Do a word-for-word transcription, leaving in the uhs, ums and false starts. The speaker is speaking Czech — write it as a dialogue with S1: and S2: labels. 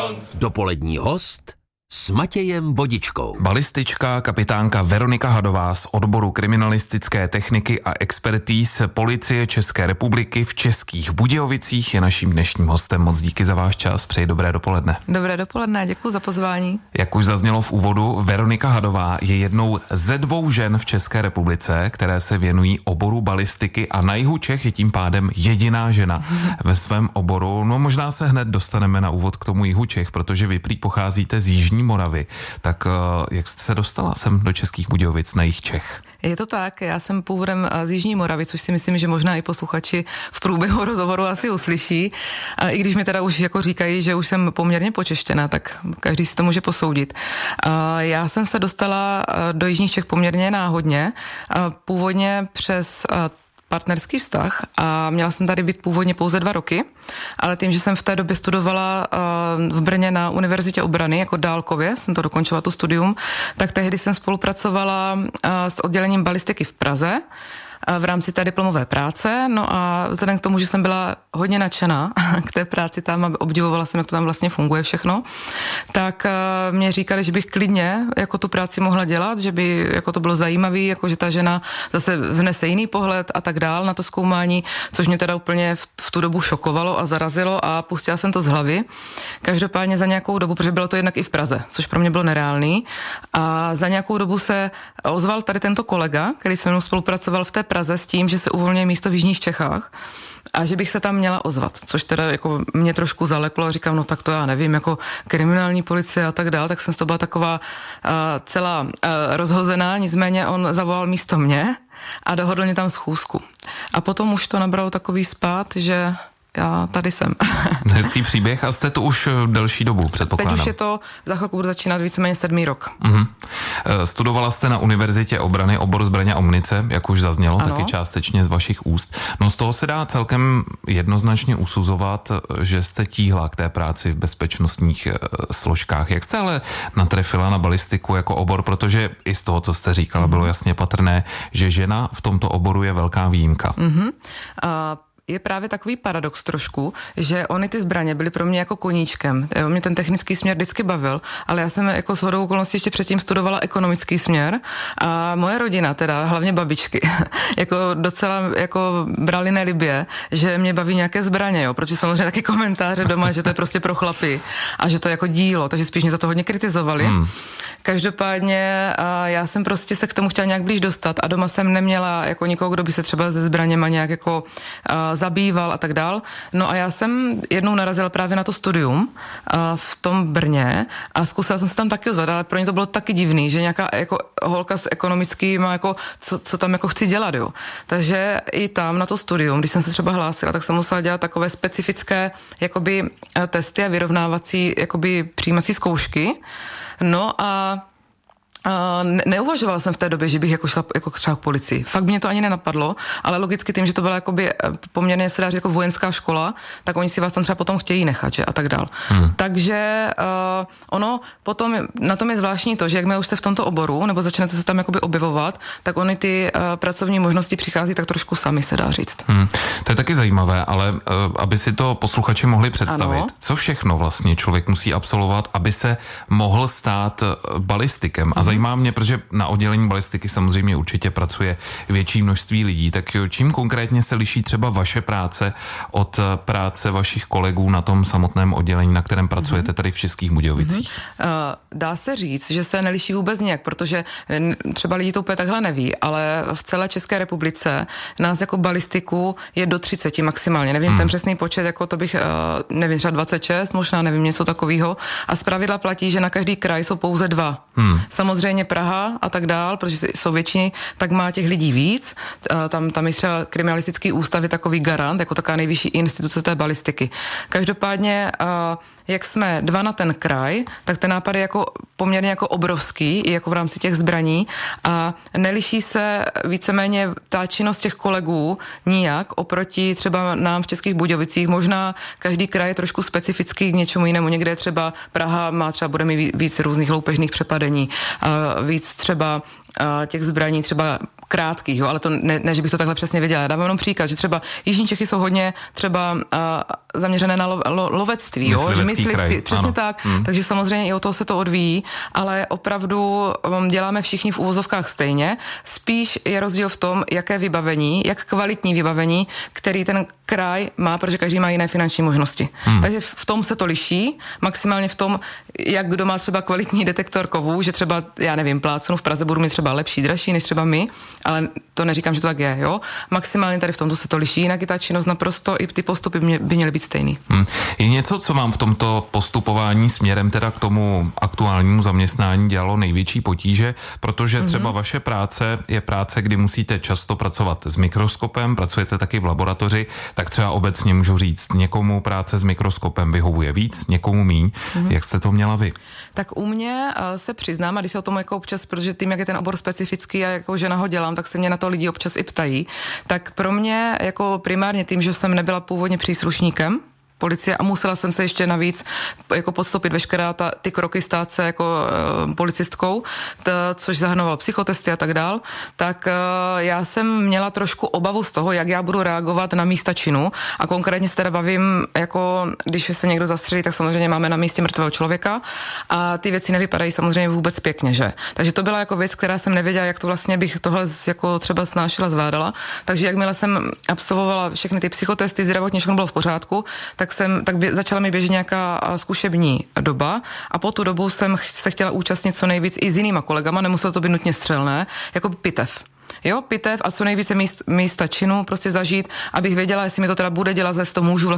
S1: Dopolední host s Matějem Vodičkou.
S2: Balistička kapitánka Veronika Hadová z odboru kriminalistické techniky a expertíz Policie České republiky v Českých Budějovicích je naším dnešním hostem. Moc díky za váš čas, přeji dobré dopoledne.
S3: Dobré dopoledne, děkuji za pozvání.
S2: Jak už zaznělo v úvodu, Veronika Hadová je jednou ze dvou žen v České republice, které se věnují oboru balistiky a na jihu Čech je tím pádem jediná žena ve svém oboru. No možná se hned dostaneme na úvod k tomu jihu Čech, protože vy prý pocházíte z Jižní Moravy. Tak jak jste se dostala sem do Českých Budějovic na jih Čech?
S3: Je to tak, já jsem původem z Jižní Moravy, což si myslím, že možná i posluchači v průběhu rozhovoru asi uslyší. A i když mi teda už jako říkají, že už jsem poměrně počeštěná, tak každý si to může posoudit. A já jsem se dostala do Jižních Čech poměrně náhodně, původně přes partnerský vztah a měla jsem tady být původně pouze dva roky, ale tím, že jsem v té době studovala v Brně na Univerzitě obrany jako dálkově, jsem to dokončila to studium, tak tehdy jsem spolupracovala s oddělením balistiky v Praze v rámci té diplomové práce, no a vzhledem k tomu, že jsem byla hodně nadšená k té práci tam a obdivovala jsem, jak to tam vlastně funguje všechno, tak mě říkali, že bych klidně jako tu práci mohla dělat, že by jako to bylo zajímavý, jako že ta žena zase vnese jiný pohled a tak dál na to zkoumání, což mě teda úplně v, v tu dobu šokovalo a zarazilo a pustila jsem to z hlavy. Každopádně za nějakou dobu, protože bylo to jednak i v Praze, což pro mě bylo nereálný, a za nějakou dobu se ozval tady tento kolega, který se mnou spolupracoval v té Praze s tím, že se uvolňuje místo v Jižních Čechách a že bych se tam měla ozvat, což teda jako mě trošku zaleklo a říkám, no tak to já nevím, jako kriminální policie a tak dál, tak jsem z toho byla taková uh, celá uh, rozhozená, nicméně on zavolal místo mě a dohodl mě tam schůzku. A potom už to nabralo takový spád, že já tady jsem.
S2: Hezký příběh a jste tu už delší dobu, předpokládám.
S3: Teď už je to, za chvilku budu začínat víceméně sedmý rok.
S2: Uh-huh. Studovala jste na Univerzitě obrany obor zbraně a munice, jak už zaznělo, ano. Taky částečně z vašich úst. No z toho se dá celkem jednoznačně usuzovat, že jste tíhla k té práci v bezpečnostních složkách. Jak jste ale natrefila na balistiku jako obor, protože i z toho, co jste říkala, uh-huh. bylo jasně patrné, že žena v tomto oboru je velká výjimka.
S3: Uh-huh. Uh... Je právě takový paradox trošku, že ony ty zbraně byly pro mě jako koníčkem. Jo, mě ten technický směr vždycky bavil, ale já jsem jako shodou okolností ještě předtím studovala ekonomický směr a moje rodina, teda hlavně babičky, jako docela jako brali nelibě, že mě baví nějaké zbraně, jo, protože samozřejmě taky komentáře doma, že to je prostě pro chlapy a že to je jako dílo, takže spíš mě za to hodně kritizovali. Hmm. Každopádně já jsem prostě se k tomu chtěla nějak blíž dostat a doma jsem neměla jako nikoho, kdo by se třeba se zbraněma nějak jako zabýval a tak dál. No a já jsem jednou narazila právě na to studium v tom Brně a zkusila jsem se tam taky ozvat, ale pro ně to bylo taky divný, že nějaká jako holka s ekonomickým má jako, co, co tam jako chci dělat, jo. Takže i tam na to studium, když jsem se třeba hlásila, tak jsem musela dělat takové specifické jakoby testy a vyrovnávací jakoby přijímací zkoušky. No a Uh, ne- neuvažovala jsem v té době, že bych jako šla jako třeba k policii. Fakt mě to ani nenapadlo, ale logicky tím, že to byla jakoby poměrně se dá říct jako vojenská škola, tak oni si vás tam třeba potom chtějí nechat, že? A tak dál. Hmm. Takže uh, ono potom, na tom je zvláštní to, že jakmile už jste v tomto oboru, nebo začnete se tam jakoby objevovat, tak oni ty uh, pracovní možnosti přichází tak trošku sami, se dá říct. Hmm.
S2: To je taky zajímavé, ale uh, aby si to posluchači mohli představit, ano. Co všechno vlastně člověk musí absolvovat, aby se mohl stát balistikem. A zajímá mě, protože na oddělení balistiky samozřejmě určitě pracuje větší množství lidí, tak čím konkrétně se liší třeba vaše práce od práce vašich kolegů na tom samotném oddělení, na kterém pracujete tady v Českých Budějovicích?
S3: Mm-hmm. Dá se říct, že se neliší vůbec nějak, protože třeba lidi to úplně takhle neví, ale v celé České republice nás jako balistiku je do třiceti maximálně. Nevím hmm. ten přesný počet, jako to bych, nevím, třeba dvacet šest, možná nevím, něco takového. A zpravidla platí, že na každý kraj jsou pouze dva. Hmm. Samozřejmě Praha a tak dál, protože jsou většině, tak má těch lidí víc. Tam, tam je třeba kriminalistický ústav je takový garant, jako taková nejvyšší instituce té balistiky. Každopádně, jak jsme dva na ten kraj, tak ten nápad je jako poměrně jako obrovský, i jako v rámci těch zbraní a neliší se víceméně ta činnost těch kolegů nijak oproti třeba nám v Českých Budějovicích. Možná každý kraj je trošku specifický k něčemu jinému. Někde třeba Praha má třeba, bude mít víc různých loupežných přepadení, a víc třeba těch zbraní třeba krátkých, jo, ale to ne, ne, že bych to takhle přesně věděla. Já dávám jenom příklad, že třeba Jižní Čechy jsou hodně třeba uh, zaměřené na lo, lo, lovectví, jo, že myslivci, přesně ano. tak, hmm. takže samozřejmě i o toho se to odvíjí, ale opravdu um, děláme všichni v uvozovkách stejně, spíš je rozdíl v tom, jaké vybavení, jak kvalitní vybavení, který ten kraj má, protože každý má jiné finanční možnosti. Hmm. Takže v tom se to liší, maximálně v tom, jak kdo má třeba kvalitní detektor kovů, že třeba, já nevím, plácnu v Praze budu mít třeba lepší, dražší než třeba my, ale to neříkám, že to tak je, jo. Maximálně tady v tomto se to liší, jinak i ta činnost naprosto, i ty postupy by, by měly být stejný.
S2: Hmm. Je něco, co vám v tomto postupování směrem teda k tomu aktuálnímu zaměstnání dělalo největší potíže, protože třeba mm-hmm. vaše práce je práce, kdy musíte často pracovat s mikroskopem, pracujete taky v laboratoři, tak třeba obecně můžu říct, někomu práce s mikroskopem vyhovuje víc, někomu míň. Mm-hmm. Jak jste to měla vy?
S3: Tak u mě uh, se přiznám, a když se o tom jako občas, protože tím, jak je ten obor specifický a jako žena ho dělám, tak se mě na to lidi občas i ptají, tak pro mě jako primárně tím, že jsem nebyla původně příslušníkem policie a musela jsem se ještě navíc jako podstoupit veškerá ta, ty kroky, stát se jako e, policistkou, t, což zahrnovalo psychotesty a tak dál, tak e, já jsem měla trošku obavu z toho, jak já budu reagovat na místa činu a konkrétně se teda bavím, jako když se někdo zastřelí, tak samozřejmě máme na místě mrtvého člověka a ty věci nevypadají samozřejmě vůbec pěkně, že? Takže to byla jako věc, která jsem nevěděla, jak to vlastně bych tohle jako třeba snášela, zvládala, takže jakmile jsem absolvovala všechny ty psychotesty, zdravotně všechno bylo v pořádku, tak jsem, tak bě, začala mi běžet nějaká zkušební doba a po tu dobu jsem se chtěla účastnit co nejvíc i s jinýma kolegama, nemuselo to být nutně střelné, jako pitev. Jo, pitev a co nejvíce míst, místa činu prostě zažít, abych věděla, jestli mi to teda bude dělat, jestli to můžu vlastně